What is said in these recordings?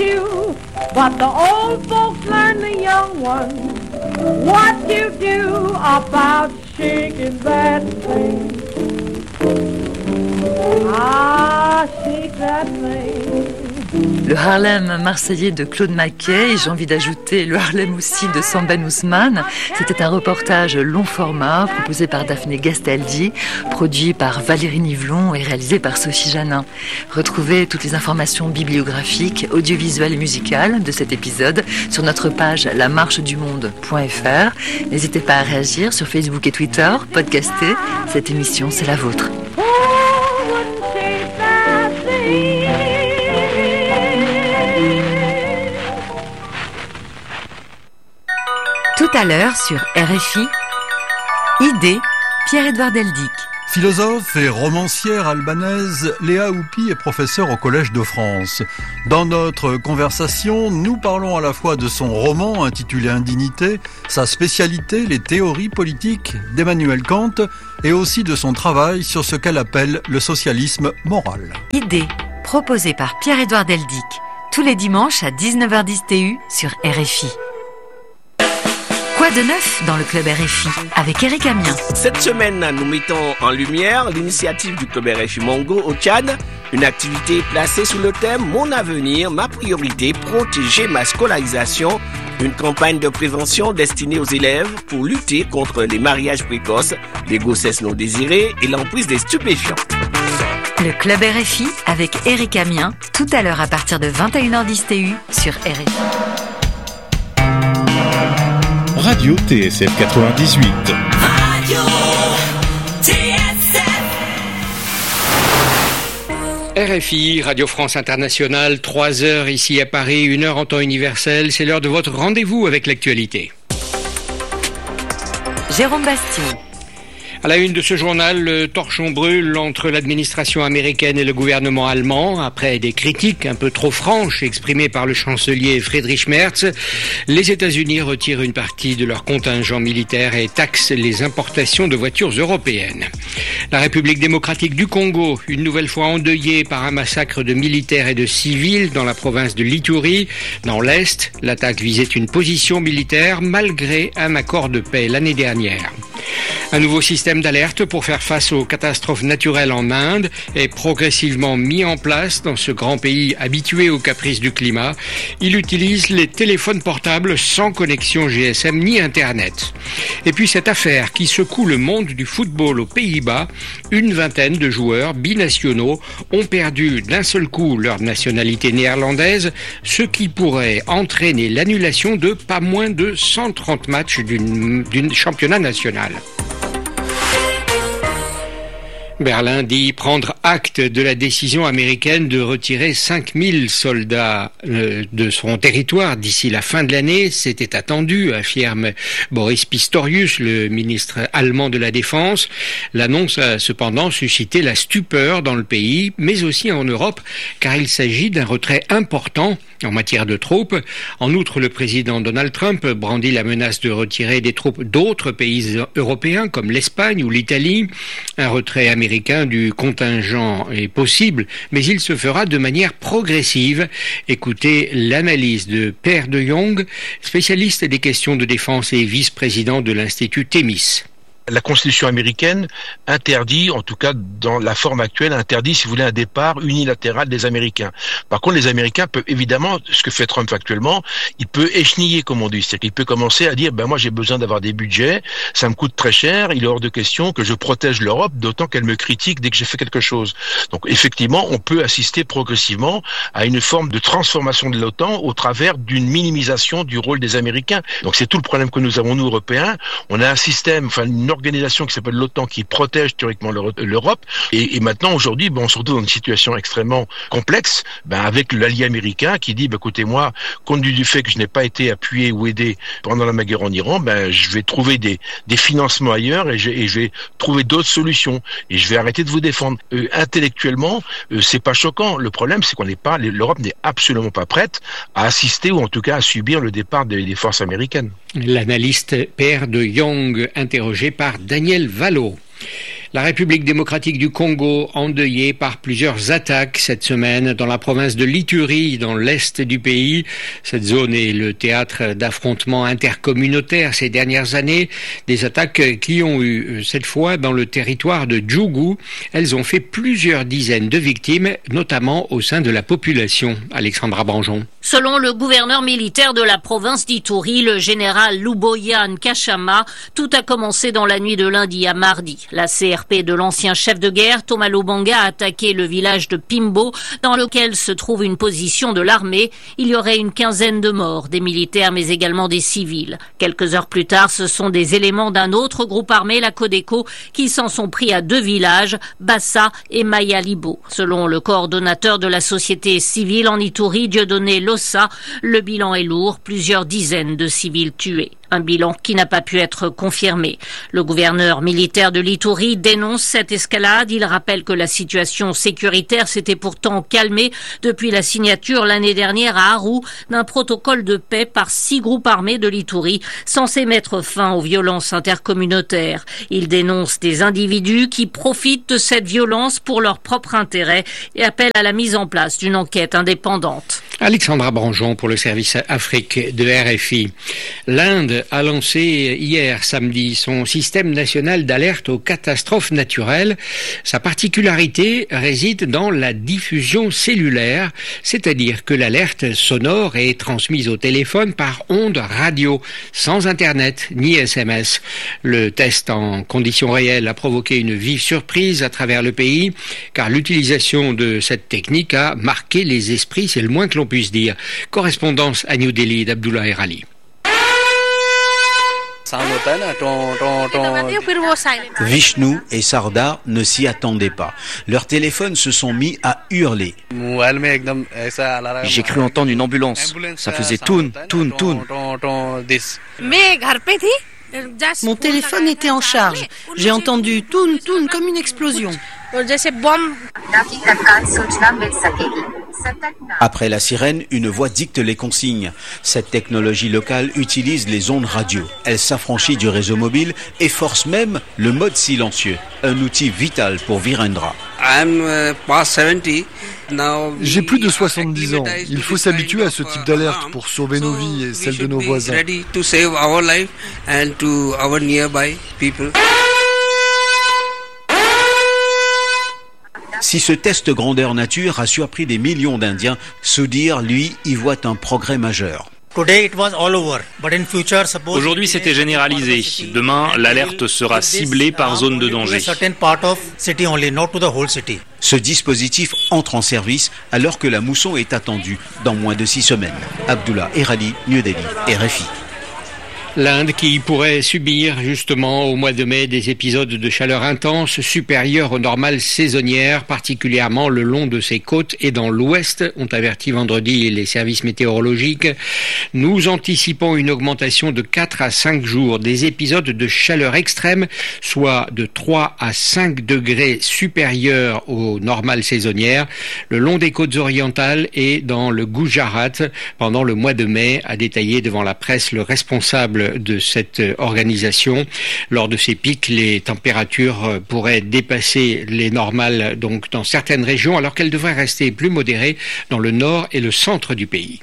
you, but the old folks learn the young ones what you do about shaking that thing. Ah, shake that thing. Le Harlem marseillais de Claude Mackay, et j'ai envie d'ajouter le Harlem aussi de Samben Ousmane. C'était un reportage long format proposé par Daphné Gastaldi, produit par Valérie Nivelon et réalisé par Sophie Janin. Retrouvez toutes les informations bibliographiques, audiovisuelles et musicales de cet épisode sur notre page lamarchedumonde.fr. N'hésitez pas à réagir sur Facebook et Twitter, podcaster. Cette émission, c'est la vôtre. Tout à l'heure sur RFI, Idée, Pierre-Édouard Deldic. Philosophe et romancière albanaise, Léa Houpi est professeure au Collège de France. Dans notre conversation, nous parlons à la fois de son roman intitulé Indignité, sa spécialité, les théories politiques d'Emmanuel Kant, et aussi de son travail sur ce qu'elle appelle le socialisme moral. Idée, proposée par Pierre-Édouard Deldic, tous les dimanches à 19h10 TU sur RFI. Quoi de neuf dans le Club RFI avec Eric Amien. Cette semaine, nous mettons en lumière l'initiative du Club RFI Mongo au Tchad, une activité placée sous le thème « Mon avenir, ma priorité, protéger ma scolarisation », une campagne de prévention destinée aux élèves pour lutter contre les mariages précoces, les grossesses non désirées et l'emprise des stupéfiants. Le Club RFI avec Eric Amien, tout à l'heure à partir de 21h10 TU sur RFI. Radio TSF 98. Radio TSF. RFI, Radio France Internationale, 3 heures ici à Paris, 1 heure en temps universel. C'est l'heure de votre rendez-vous avec l'actualité. Jérôme Bastien. À la une de ce journal, le torchon brûle entre l'administration américaine et le gouvernement allemand. Après des critiques un peu trop franches exprimées par le chancelier Friedrich Merz, les États-Unis retirent une partie de leur contingent militaire et taxent les importations de voitures européennes. La République démocratique du Congo, une nouvelle fois endeuillée par un massacre de militaires et de civils dans la province de l'Ituri. Dans l'Est, l'attaque visait une position militaire malgré un accord de paix l'année dernière. Un nouveau système d'alerte pour faire face aux catastrophes naturelles en Inde est progressivement mis en place dans ce grand pays habitué aux caprices du climat. Il utilise les téléphones portables sans connexion GSM ni Internet. Et puis cette affaire qui secoue le monde du football aux Pays-Bas, une vingtaine de joueurs binationaux ont perdu d'un seul coup leur nationalité néerlandaise, ce qui pourrait entraîner l'annulation de pas moins de 130 matchs d'une championnat national. Berlin dit prendre acte de la décision américaine de retirer 5000 soldats de son territoire d'ici la fin de l'année. C'était attendu, affirme Boris Pistorius, le ministre allemand de la Défense. L'annonce a cependant suscité la stupeur dans le pays, mais aussi en Europe, car il s'agit d'un retrait important en matière de troupes. En outre, le président Donald Trump brandit la menace de retirer des troupes d'autres pays européens comme l'Espagne ou l'Italie. Un retrait américain du contingent est possible, mais il se fera de manière progressive. Écoutez l'analyse de Per de Jong, spécialiste des questions de défense et vice-président de l'Institut Thémis. La Constitution américaine interdit, en tout cas dans la forme actuelle, interdit, si vous voulez, un départ unilatéral des Américains. Par contre, les Américains peuvent évidemment, ce que fait Trump actuellement, il peut écheniller, comme on dit. C'est-à-dire qu'il peut commencer à dire, moi j'ai besoin d'avoir des budgets, ça me coûte très cher, il est hors de question que je protège l'Europe, d'autant qu'elle me critique dès que j'ai fait quelque chose. Donc effectivement, on peut assister progressivement à une forme de transformation de l'OTAN au travers d'une minimisation du rôle des Américains. Donc c'est tout le problème que nous avons, nous, Européens. On a un système, une organisation qui s'appelle l'OTAN qui protège théoriquement l'Europe et maintenant aujourd'hui on se retrouve dans une situation extrêmement complexe avec l'allié américain qui dit écoutez moi, compte tenu du fait que je n'ai pas été appuyé ou aidé pendant la guerre en Iran, je vais trouver des financements ailleurs et je vais trouver d'autres solutions et je vais arrêter de vous défendre. Intellectuellement c'est pas choquant, le problème c'est l'Europe n'est absolument pas prête à assister ou en tout cas à subir le départ des forces américaines. L'analyste Per de Jong interrogé par Daniel Vallot. La République démocratique du Congo, endeuillée par plusieurs attaques cette semaine dans la province de l'Ituri, dans l'est du pays. Cette zone est le théâtre d'affrontements intercommunautaires ces dernières années. Des attaques qui ont eu, cette fois, dans le territoire de Djougou. Elles ont fait plusieurs dizaines de victimes, notamment au sein de la population. Alexandra Branjon. Selon le gouverneur militaire de la province d'Ituri, le général Luboyan Kachama, tout a commencé dans la nuit de lundi à mardi. La CRP de l'ancien chef de guerre, Thomas Lubanga, a attaqué le village de Pimbo, dans lequel se trouve une position de l'armée. Il y aurait une quinzaine de morts, des militaires mais également des civils. Quelques heures plus tard, ce sont des éléments d'un autre groupe armé, la Codeco, qui s'en sont pris à 2 villages, Bassa et Mayalibo. Selon le coordonnateur de la société civile en Ituri, Dieudonné Lossa, le bilan est lourd, plusieurs dizaines de civils tués. Un bilan qui n'a pas pu être confirmé. Le gouverneur militaire de l'Ituri dénonce cette escalade. Il rappelle que la situation sécuritaire s'était pourtant calmée depuis la signature l'année dernière à Aru d'un protocole de paix par 6 groupes armés de l'Ituri, censé mettre fin aux violences intercommunautaires. Il dénonce des individus qui profitent de cette violence pour leur propre intérêt et appelle à la mise en place d'une enquête indépendante. Alexandra Branjon pour le service Afrique de RFI. L'Inde a lancé hier samedi son système national d'alerte aux catastrophes naturelles. Sa particularité réside dans la diffusion cellulaire, c'est-à-dire que l'alerte sonore est transmise au téléphone par ondes radio, sans Internet ni SMS. Le test en conditions réelles a provoqué une vive surprise à travers le pays, car l'utilisation de cette technique a marqué les esprits, c'est le moins que l'on puisse dire. Correspondance à New Delhi d'Abdullah Erali. Vishnu et Sardar ne s'y attendaient pas. Leurs téléphones se sont mis à hurler. J'ai cru entendre une ambulance. Ça faisait toun, toun, toun. Mon téléphone était en charge. J'ai entendu toun, toun comme une explosion. Après la sirène, une voix dicte les consignes. Cette technologie locale utilise les ondes radio. Elle s'affranchit du réseau mobile et force même le mode silencieux, un outil vital pour Virendra. J'ai plus de 70 ans. Il faut s'habituer à ce type d'alerte pour sauver nos vies et celles de nos voisins. Si ce test grandeur nature a surpris des millions d'Indiens, Sudhir, lui, y voit un progrès majeur. Aujourd'hui, c'était généralisé. Demain, l'alerte sera ciblée par zone de danger. Ce dispositif entre en service alors que la mousson est attendue dans moins de 6 semaines. Abdullah Erali, New Delhi, RFI. L'Inde qui pourrait subir justement au mois de mai des épisodes de chaleur intense supérieurs aux normales saisonnières, particulièrement le long de ses côtes et dans l'ouest, ont averti vendredi les services météorologiques. Nous anticipons une augmentation de 4 à 5 jours des épisodes de chaleur extrême, soit de 3 à 5 degrés supérieurs aux normales saisonnières, le long des côtes orientales et dans le Gujarat pendant le mois de mai, a détaillé devant la presse le responsable de cette organisation. Lors de ces pics, les températures pourraient dépasser les normales donc dans certaines régions, alors qu'elles devraient rester plus modérées dans le nord et le centre du pays.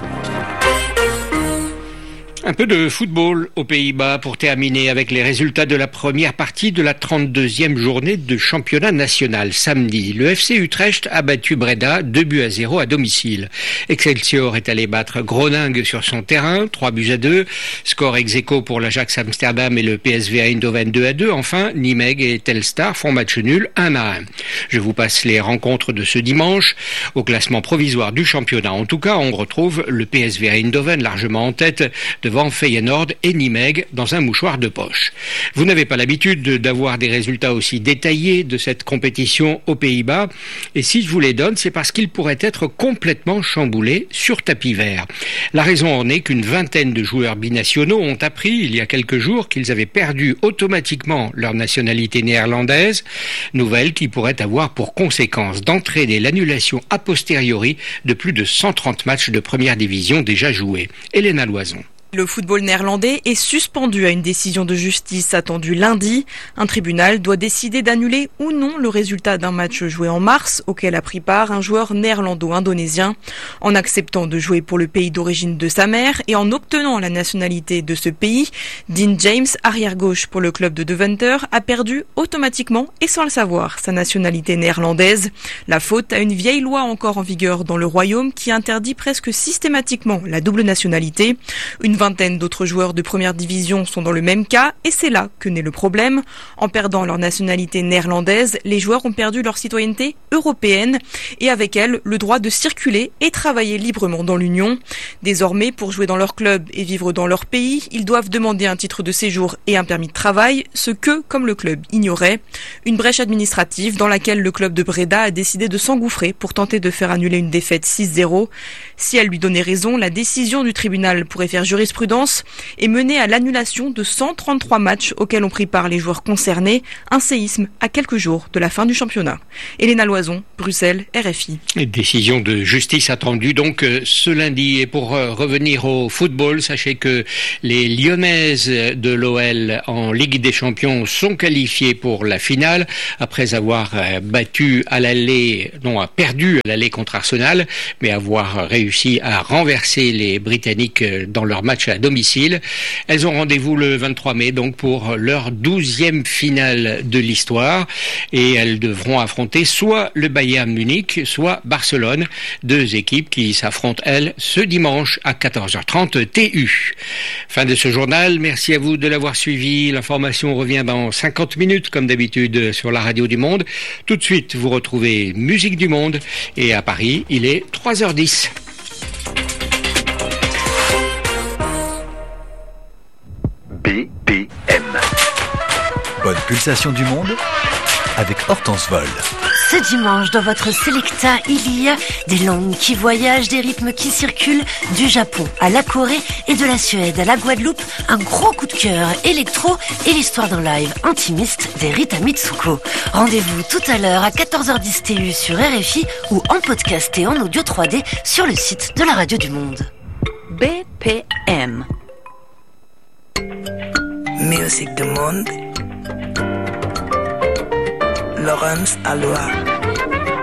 Un peu de football aux Pays-Bas pour terminer avec les résultats de la première partie de la 32e journée de championnat national. Samedi, le FC Utrecht a battu Breda 2-0 à domicile. Excelsior est allé battre Groningue sur son terrain, 3-2. Score ex-aequo pour l'Ajax Amsterdam et le PSV Eindhoven 2-2. Enfin, Nimeg et Telstar font match nul 1-1. Je vous passe les rencontres de ce dimanche. Au classement provisoire du championnat, en tout cas, on retrouve le PSV Eindhoven largement en tête devant Feyenoord et Nimeg dans un mouchoir de poche. Vous n'avez pas l'habitude d'avoir des résultats aussi détaillés de cette compétition aux Pays-Bas, et si je vous les donne, c'est parce qu'ils pourraient être complètement chamboulés sur tapis vert. La raison en est qu'une vingtaine de joueurs binationaux ont appris il y a quelques jours qu'ils avaient perdu automatiquement leur nationalité néerlandaise, nouvelle qui pourrait avoir pour conséquence d'entraîner l'annulation a posteriori de plus de 130 matchs de première division déjà joués. Elena Loison. Le football néerlandais est suspendu à une décision de justice attendue lundi. Un tribunal doit décider d'annuler ou non le résultat d'un match joué en mars auquel a pris part un joueur néerlando-indonésien. En acceptant de jouer pour le pays d'origine de sa mère et en obtenant la nationalité de ce pays, Dean James, arrière-gauche pour le club de Deventer, a perdu automatiquement et sans le savoir sa nationalité néerlandaise. La faute à une vieille loi encore en vigueur dans le royaume qui interdit presque systématiquement la double nationalité. Une vingtaine d'autres joueurs de première division sont dans le même cas et c'est là que naît le problème. En perdant leur nationalité néerlandaise, les joueurs ont perdu leur citoyenneté européenne et avec elle le droit de circuler et travailler librement dans l'Union. Désormais, pour jouer dans leur club et vivre dans leur pays, ils doivent demander un titre de séjour et un permis de travail, ce que, comme le club, ignorait. Une brèche administrative dans laquelle le club de Breda a décidé de s'engouffrer pour tenter de faire annuler une défaite 6-0. Si elle lui donnait raison, la décision du tribunal pourrait faire jurisprudence et mener à l'annulation de 133 matchs auxquels ont pris part les joueurs concernés, un séisme à quelques jours de la fin du championnat. Elena Loison, Bruxelles, RFI. Décision de justice attendue donc ce lundi. Et pour revenir au football, sachez que les Lyonnaises de l'OL en Ligue des Champions sont qualifiées pour la finale après avoir perdu à l'aller contre Arsenal, mais avoir réussi à renverser les Britanniques dans leur match à domicile. Elles ont rendez-vous le 23 mai donc pour leur 12e finale de l'histoire et elles devront affronter soit le Bayern Munich, soit Barcelone, deux équipes qui s'affrontent elles ce dimanche à 14h30 TU. Fin de ce journal, merci à vous de l'avoir suivi. L'information revient dans 50 minutes comme d'habitude sur la radio du Monde. Tout de suite, vous retrouvez Musique du Monde et à Paris, il est 3h10. BPM. Bonne pulsation du monde avec Hortense Vol. Ce dimanche, dans votre Selecta, il y a des langues qui voyagent, des rythmes qui circulent, du Japon à la Corée et de la Suède à la Guadeloupe, un gros coup de cœur électro et l'histoire d'un live intimiste des Rita Mitsuko. Rendez-vous tout à l'heure à 14h10 TU sur RFI ou en podcast et en audio 3D sur le site de la Radio du Monde. BPM. Musique du monde. Laurence Aloha.